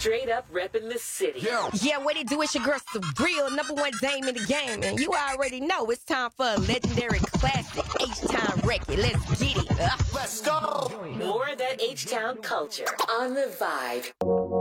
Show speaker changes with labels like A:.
A: straight up repping the city.
B: Yeah, what it do? It's your girl, Surreal, #1 dame in the game. And you already know it's time for a legendary classic H-Town record. Let's get it.
C: Let's go.
A: More of that H-Town culture on The Vibe.